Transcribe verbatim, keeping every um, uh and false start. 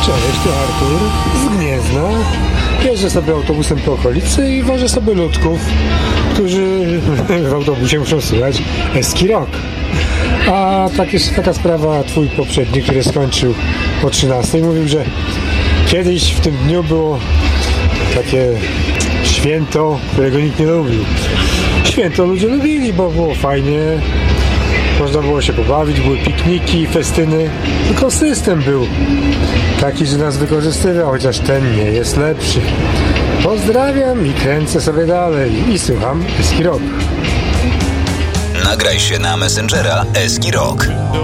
Cześć, to Artur z Gniezna. Jeżdżę sobie autobusem po okolicy i wożę sobie ludków, którzy w autobusie muszą słuchać Eski Rock. A tak jeszcze taka sprawa, twój poprzednik, który skończył o trzynastej, mówił, że kiedyś w tym dniu było takie święto, którego nikt nie lubił. Święto ludzie lubili, bo było fajnie, można było się pobawić, były pikniki, festyny, tylko system był taki, że nas wykorzystywał, chociaż ten nie jest lepszy. Pozdrawiam i kręcę sobie dalej i słucham Eski Rock. Nagraj się na Messengera Eski Rock.